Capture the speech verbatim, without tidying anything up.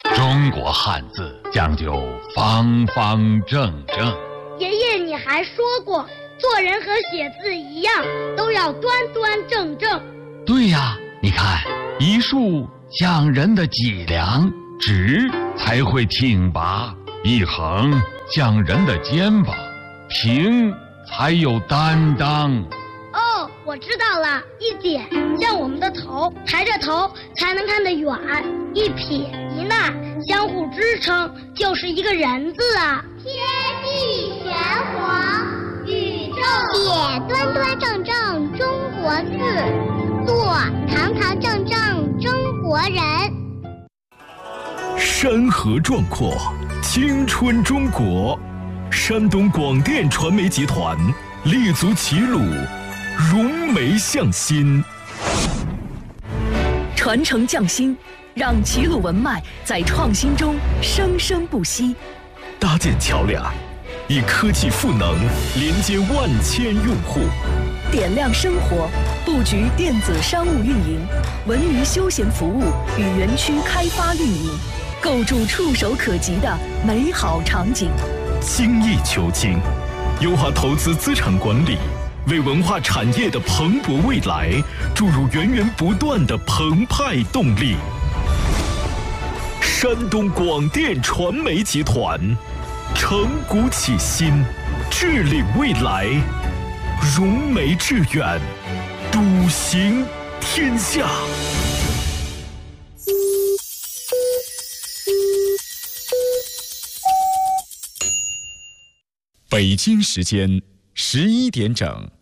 中国汉字讲究方方正正。 爷爷，你还说过，做人和写字一样，都要端端正正。 对呀，你看，一竖讲人的脊梁，直才会挺拔；一横讲人的肩膀，平才有担当。 哦，我知道了，一点像我们的头，抬着头才能看得远；一撇一捺相互支撑，就是一个人字啊。 天地玄黄，宇宙写端端正正中国字，做堂堂正正中国人。 山河壮阔，青春中国。山东广电传媒集团立足齐鲁，融媒向心， 传承匠心，让齐鲁文脉在创新中生生不息。 搭建桥梁，以科技赋能连接万千用户。 点亮生活，布局电子商务运营、文娱休闲服务与园区开发运营，构筑触手可及的美好场景。 精益求精，优化投资资产管理，为文化产业的蓬勃未来注入源源不断的澎湃动力。山东广电传媒集团，承古启新，致力未来，融媒致远，笃行天下。 北京时间十一点整。